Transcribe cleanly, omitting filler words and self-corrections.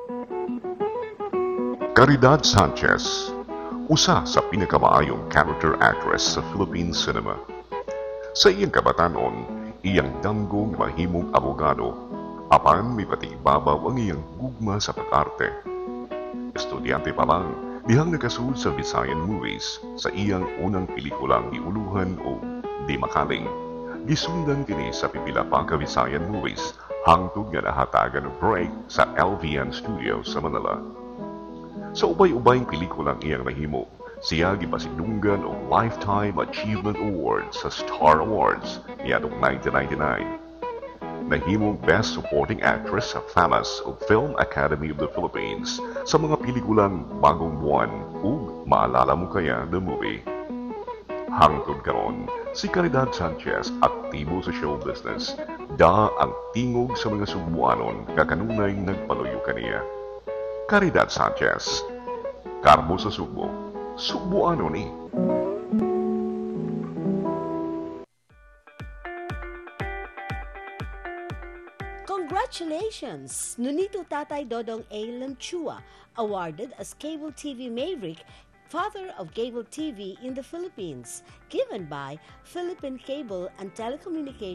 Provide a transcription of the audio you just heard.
Caridad Sanchez, usa sa pinakamaayong character actress sa Philippine cinema. Sa iyang kabatanon, iyang damgong mahimong abogado, apan may patibabaw ang iyang gugma sa pag-arte. Estudyante pa lang, dihang nakasulod sa Visayan Movies sa iyang unang pelikulang giuluhan o Di Makaling. Gisundan kini sa pipila pa ka Visayan Movies hangtod nga nahatagan og break sa LVN Studios sa Manila. Sa ubay-ubayng pelikulang iyang nahimo, siya gipasidunggan og Lifetime Achievement Award sa Star Awards niadtong 1999. Nahimong Best Supporting Actress sa FAMAS o Film Academy of the Philippines sa mga pelikulang Bagong Buwan ug Maalala Mo Kaya the Movie. Hangtod karon, si Caridad Sanchez aktibo sa show business. Da ang tingog sa mga Subuanon nga kanunay nagpaluyo kaniya. Caridad Sanchez, Karmo sa Subo, Subuano ni. Congratulations! Nunito Tatay Dodong A. Lamchua, awarded as Cable TV Maverick, Father of Cable TV in the Philippines, given by Philippine Cable and Telecommunications